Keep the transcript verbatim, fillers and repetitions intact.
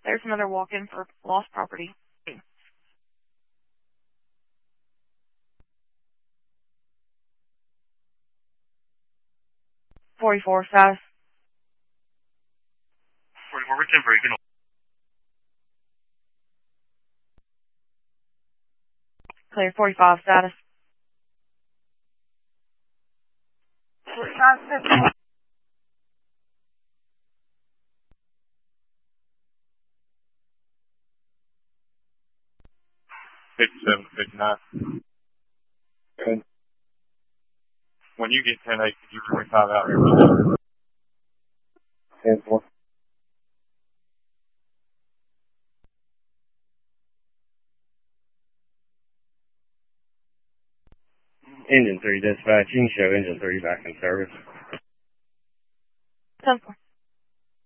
There's another walk-in for lost property. forty-four status. forty-four, we're ten for you. Can Clear forty-five status. fifty-seven, fifty-nine. Okay. When you get ten eight, could you forty-five out here? ten four. Engine three dispatching, show engine three back in service. ten four.